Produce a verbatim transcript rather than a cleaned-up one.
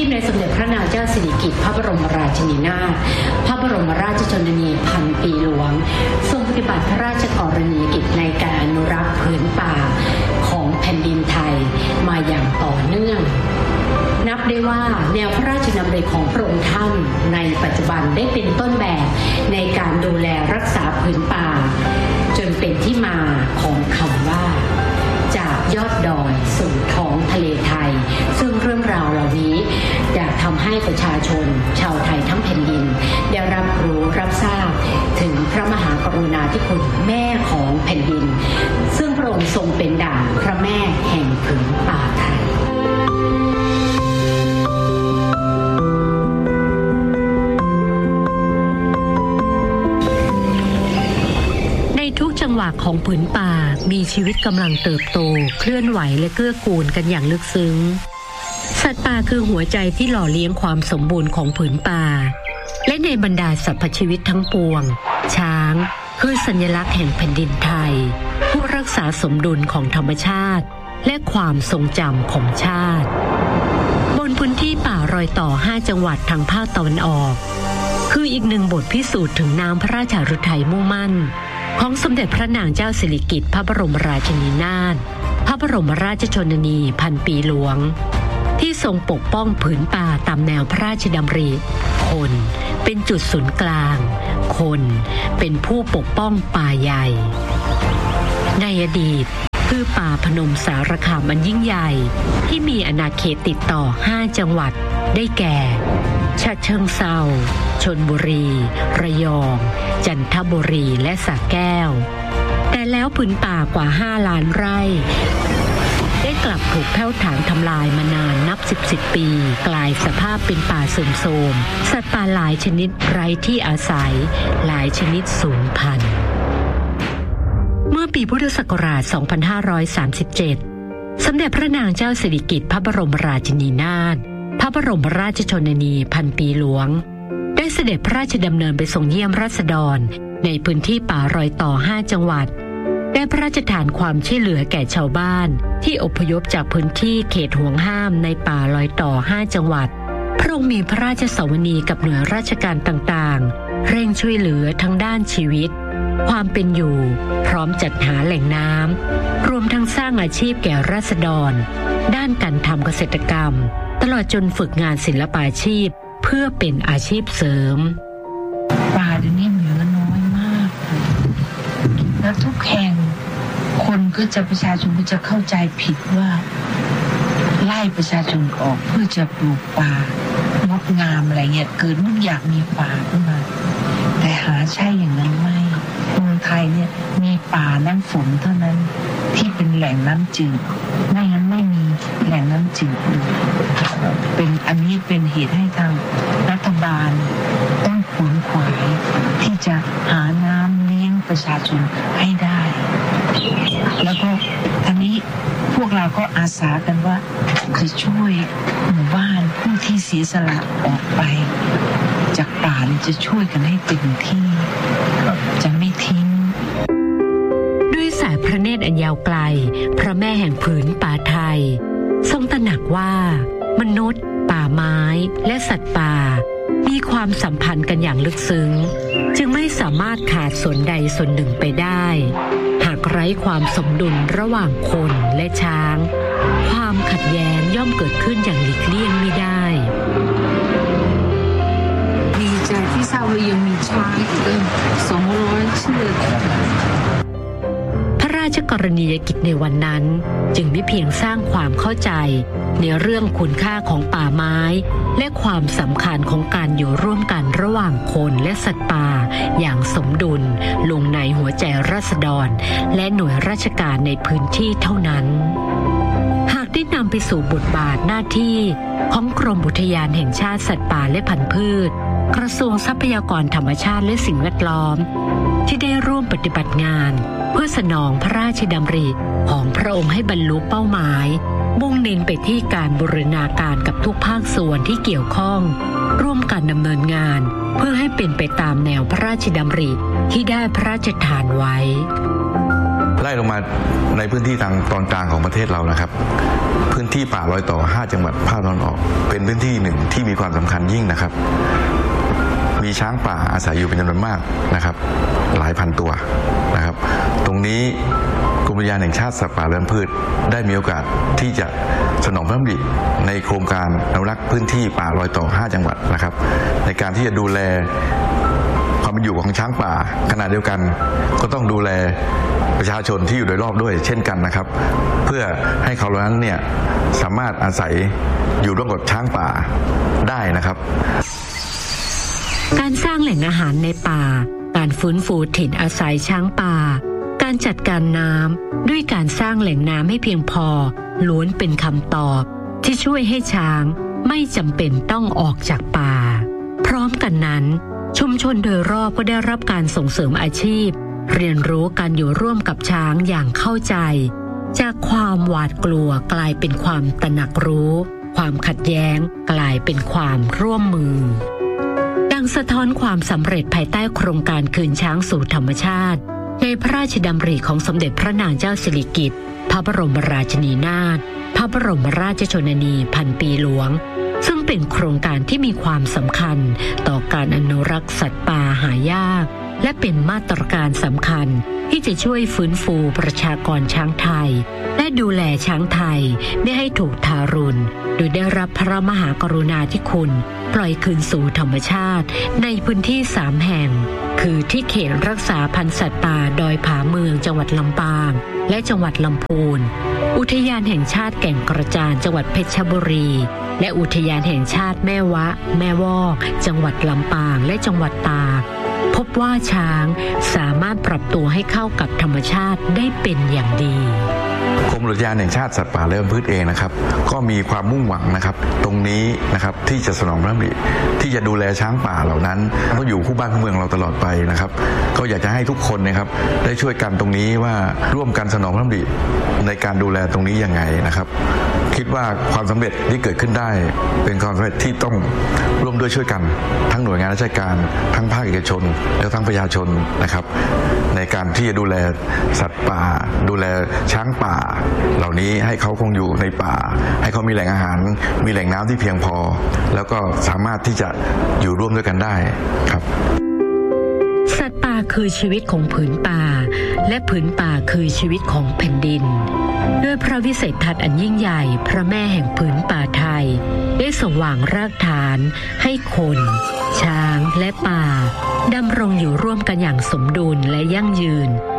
พในสมเด็จพระนางเจ้าสิริกิติ์พระบรมราชินีนาถพระบรมราชชนนีพันปีหลวงทรงปฏิบัติพระราชกรณียกิจในการอนุรักษ์ผืนป่าของแผ่นดินไทยมาอย่างต่อเนื่องนับได้ว่าแนวพระราชดำริของพระองค์ท่านในปัจจุบันได้เป็นต้นแบบในการดูแลรักษาผืนป่าจนเป็นที่มาของคำว่าจากยอดดอยสู่ท้องทะเลไทยซึ่งเรื่องราวเหล่านี้อยากทำให้ประชาชนชาวไทยทั้งแผ่นดินได้รับรู้รับทราบถึงพระมหากรุณาธิคุณแม่ของแผ่นดินซึ่งพระองค์ทรงเป็นดั่งพระแม่แห่งผืนป่าไทยทุกจังหวะของผืนป่ามีชีวิตกำลังเติบโตเคลื่อนไหวและเกื้อกูลกันอย่างลึกซึ้งสัตว์ป่าคือหัวใจที่หล่อเลี้ยงความสมบูรณ์ของผืนป่าและในบรรดาสรรพชีวิตทั้งปวงช้างคือสัญลักษณ์แห่งแผ่นดินไทยผู้รักษาสมดุลของธรรมชาติและความทรงจำของชาติบนพื้นที่ป่ารอยต่อห้าจังหวัดทางภาคตะวันออกคืออีกหนึ่งบทพิสูจน์ถึงน้ำพระราชฤทัยมุ่งมั่นของสมเด็จพระนางเจ้าสิริกิติ์พระบรมราชินีนาถพระบรมราชชนนีพันปีหลวงที่ทรงปกป้องผืนป่าตามแนวพระราชดำริคนเป็นจุดศูนย์กลางคนเป็นผู้ปกป้องป่าใหญ่ในอดีตคือป่าพนมสารคามอันยิ่งใหญ่ที่มีอาณาเขตติดต่อห้าจังหวัดได้แก่ฉะเชิงเทราชลบุรีระยองจันทบุรีและสระแก้วแต่แล้วผืนป่ากว่าห้าล้านไร่ได้กลับถูกแผ่วถางทำลายมานานนับสิบสิบปีกลายสภาพเป็นป่าเสื่อมโทรมสัตว์ป่าหลายชนิดไร้ที่อาศัยหลายชนิดสูญพันธุ์เมื่อปีพุทธศักราชสองพันห้าร้อยสามสิบเจ็ดสมเด็จพระนางเจ้าสิริกิติ์พระบรมราชินีนาถพระบรมราชชนนีพันปีหลวงได้เสด็จพระราชดำเนินไปทรงเยี่ยมราษฎรในพื้นที่ป่ารอยต่อห้าจังหวัดได้พระราชทานความช่วยเหลือแก่ชาวบ้านที่อพยพจากพื้นที่เขตห่วงห้ามในป่ารอยต่อห้าจังหวัดพระองค์มีพระราชสวนีกับหน่วยราชการต่างๆเร่งช่วยเหลือทั้งด้านชีวิตความเป็นอยู่พร้อมจัดหาแหล่งน้ำรวมทั้งสร้างอาชีพแก่ราษฎรด้านการทำเกษตรกรรมตลอดจนฝึกงานศิลปาชีพเพื่อเป็นอาชีพเสริมป่าเดี๋ยวนี้เหลือน้อยมากแล้วทุกแห่งคนก็จะประชาชนก็จะเข้าใจผิดว่าไล่ประชาชนออกเพื่อจะปลูกป่างดงามอะไรเงี้ยเกิดมุ่งอยากมีป่าขึ้นมาแต่หาใช่อย่างนั้นไม่เมืองไทยเนี่ยมีป่าน้ำฝนเท่านั้นที่เป็นแหล่งน้ำจืดไม่งั้นไม่มีแหล่งน้ำจืดเลยเป็นอันนี้เป็นเหตุให้ทางรัฐบาลต้องขวนขวายที่จะหาน้ำเลี้ยงประชาชนให้ได้แล้วก็อันนี้พวกเราก็อาสากันว่าจะช่วยหมู่บ้านผู้ที่เสียสละออกไปจากป่าจะช่วยกันให้เต็มที่จะไม่ทิ้งด้วยสายพระเนตรอันยาวไกลพระแม่แห่งผืนป่าไทยทรงตระหนักว่ามนุษย์ป่าไม้และสัตว์ป่ามีความสัมพันธ์กันอย่างลึกซึ้งจึงไม่สามารถขาดส่วนใดส่วนหนึ่งไปได้หากไร้ความสมดุลระหว่างคนและช้างความขัดแย้งย่อมเกิดขึ้นอย่างหลีกเลี่ยงไม่ได้ดีใจที่ทราบว่ายังมีช้างอีกตั้งสองร้อยเชือกพระราชกรณียกิจในวันนั้นจึงไม่เพียงสร้างความเข้าใจในเรื่องคุณค่าของป่าไม้และความสำคัญของการอยู่ร่วมกันระหว่างคนและสัตว์ป่าอย่างสมดุลลงในหัวใจราษฎรและหน่วยราชการในพื้นที่เท่านั้นหากได้นำไปสู่บทบาทหน้าที่ของกรมอุทยานแห่งชาติสัตว์ป่าและพันธุ์พืชกระทรวงทรัพยากรธรรมชาติและสิ่งแวดล้อมที่ได้ร่วมปฏิบัติงานเพื่อสนองพระราชดำริของพระองค์ให้บรรลุเป้าหมายมุ่งเน้นไปที่การบูรณาการกับทุกภาคส่วนที่เกี่ยวข้องร่วมกันดำเนินงานเพื่อให้เป็นไปตามแนวพระราชดำริที่ได้พระราชทานไว้ผไล่ลงมาในพื้นที่ทางตอนกลางของประเทศเรานะครับพื้นที่ป่ารอยต่อห้าจังหวัดภาคตะวันออกเป็นพื้นที่หนึ่งที่มีความสำคัญยิ่งนะครับมีช้างป่าอาศัยอยู่เป็นจำนวนมากนะครับหลายพันตัวนะครับตรงนี้กรมอุทยานแห่งชาติสัตว์ป่าและพันธุ์พืชได้มีโอกาสที่จะสนองพระดำริในโครงการอนุรักษ์พื้นที่ป่ารอยต่อห้าจังหวัดนะครับในการที่จะดูแลความเป็นอยู่ของช้างป่าขณะเดียวกันก็ต้องดูแลประชาชนที่อยู่โดยรอบด้วยเช่นกันนะครับเพื่อให้เขาเหล่านั้นเนี่ยสามารถอาศัยอยู่ร่วมกับช้างป่าได้นะครับการสร้างแหล่งอาหารในป่าการฟื้นฟูถิ่นอาศัยช้างป่าการจัดการน้ำด้วยการสร้างแหล่งน้ำให้เพียงพอล้วนเป็นคำตอบที่ช่วยให้ช้างไม่จำเป็นต้องออกจากป่าพร้อมกันนั้นชุมชนโดยรอบก็ได้รับการส่งเสริมอาชีพเรียนรู้การอยู่ร่วมกับช้างอย่างเข้าใจจากความหวาดกลัวกลายเป็นความตระหนักรู้ความขัดแย้งกลายเป็นความร่วมมือดังสะท้อนความสำเร็จภายใต้โครงการคืนช้างสู่ธรรมชาติในพระราชดำริของสมเด็จพระนางเจ้าสิริกิติ์พระบรมราชินีนาถพระบรมราชชนนีพันปีหลวงซึ่งเป็นโครงการที่มีความสำคัญต่อการอนุรักษ์สัตว์ป่าหายากและเป็นมาตรการสำคัญที่จะช่วยฟื้นฟูประชากรช้างไทยและดูแลช้างไทยไม่ให้ถูกทารุณโดยได้รับพระมหากรุณาธิคุณปล่อยคืนสู่ธรรมชาติในพื้นที่สามแห่งคือที่เขตรักษาพันธุ์สัตว์ป่าดอยผาเมืองจังหวัดลำปางและจังหวัดลำพูนอุทยานแห่งชาติแก่งกระจานจังหวัดเพชรบุรีและอุทยานแห่งชาติแม่วะแม่วอกจังหวัดลำปางและจังหวัดตากพบว่าช้างสามารถปรับตัวให้เข้ากับธรรมชาติได้เป็นอย่างดีกรมอุทยานแห่งชาติสัตว์ป่าและพันธุ์พืชเองนะครับก็มีความมุ่งหวังนะครับตรงนี้นะครับที่จะสนองพระดำริที่จะดูแลช้างป่าเหล่านั้นเขาอยู่คู่บ้านคู่เมืองเราตลอดไปนะครับก็อยากจะให้ทุกคนนะครับได้ช่วยกันตรงนี้ว่าร่วมกันสนองพระดำริในการดูแลตรงนี้ยังไงนะครับคิดว่าความสำเร็จที่เกิดขึ้นได้เป็นความสำเร็จที่ต้องร่วมด้วยช่วยกันทั้งหน่วยงานราชการทั้งภาคเอกชนและทั้งประชาชนนะครับในการที่จะดูแลสัตว์ป่าดูแลช้างป่าเหล่านี้ให้เขาคงอยู่ในป่าให้เขามีแหล่งอาหารมีแหล่งน้ำที่เพียงพอแล้วก็สามารถที่จะอยู่ร่วมด้วยกันได้ครับสัตว์ป่าคือชีวิตของผืนป่าและผืนป่าคือชีวิตของแผ่นดินด้วยพระวิสัยทัศน์อันยิ่งใหญ่พระแม่แห่งผืนป่าไทยได้ส่งวางรากฐานให้คนช้างและป่าดำรงอยู่ร่วมกันอย่างสมดุลและยั่งยืน